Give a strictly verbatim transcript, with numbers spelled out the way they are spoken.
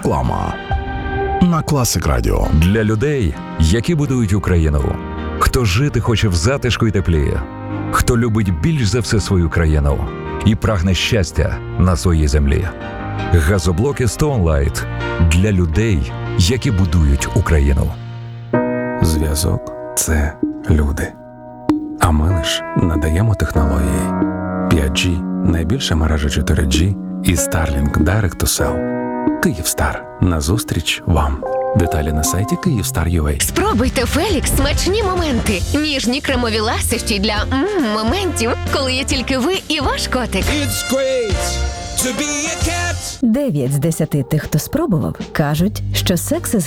Реклама на Класик Радіо. Для людей, які будують Україну. Хто жити хоче в затишку й теплі. Хто любить більш за все свою країну і прагне щастя на своїй землі. Газоблоки Stone Light для людей, які будують Україну. Зв'язок – це люди. А ми лиш надаємо технології. п'ять джі – найбільша мережа чотири джі і Starlink Direct to Cell. Київстар. Назустріч вам. Деталі на сайті Київстар точка ю а. Спробуйте Фелікс смачні моменти. Ніжні кремові ласощі для м, моментів, коли є тільки ви і ваш котик. It's great to be a cat. Дев'ять з десяти тих, хто спробував, кажуть, що секс із